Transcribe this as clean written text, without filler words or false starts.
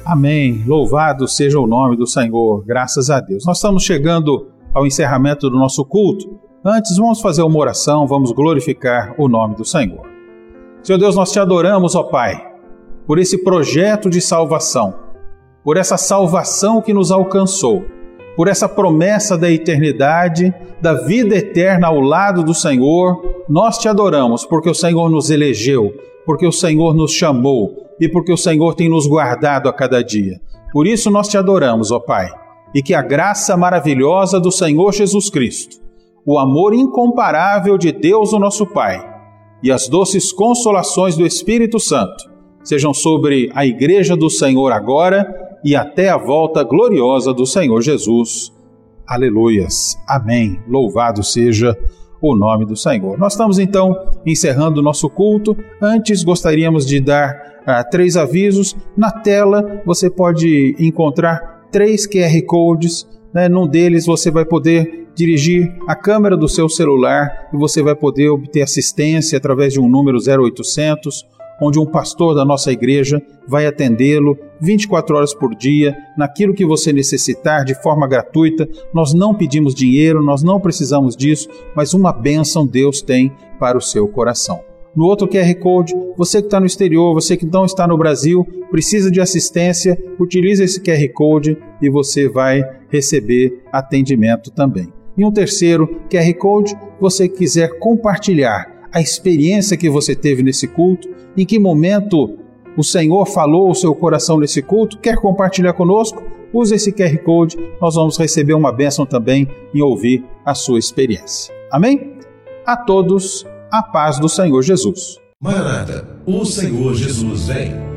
Amém. Louvado seja o nome do Senhor. Graças a Deus. Nós estamos chegando ao encerramento do nosso culto. Antes, vamos fazer uma oração, vamos glorificar o nome do Senhor. Senhor Deus, nós te adoramos, ó Pai, por esse projeto de salvação, por essa salvação que nos alcançou, por essa promessa da eternidade, da vida eterna ao lado do Senhor. Nós te adoramos porque o Senhor nos elegeu, porque o Senhor nos chamou e porque o Senhor tem nos guardado a cada dia. Por isso nós te adoramos, ó Pai, e que a graça maravilhosa do Senhor Jesus Cristo, o amor incomparável de Deus, o nosso Pai, e as doces consolações do Espírito Santo sejam sobre a Igreja do Senhor agora e até a volta gloriosa do Senhor Jesus. Aleluias. Amém. Louvado seja o nome do Senhor. Nós estamos então encerrando o nosso culto. Antes gostaríamos de dar 3 avisos. Na tela você pode encontrar 3 QR Codes. Num deles você vai poder dirigir a câmera do seu celular e você vai poder obter assistência através de um número 0800, onde um pastor da nossa igreja vai atendê-lo 24 horas por dia, naquilo que você necessitar, de forma gratuita. Nós não pedimos dinheiro, nós não precisamos disso, mas uma bênção Deus tem para o seu coração. No outro QR Code, você que está no exterior, você que não está no Brasil, precisa de assistência, utilize esse QR Code e você vai receber atendimento também. E um terceiro QR Code, você quiser compartilhar a experiência que você teve nesse culto, em que momento o Senhor falou ao seu coração nesse culto, quer compartilhar conosco? Use esse QR Code, nós vamos receber uma bênção também em ouvir a sua experiência. Amém? A todos, a paz do Senhor Jesus. Maranata, o Senhor Jesus vem.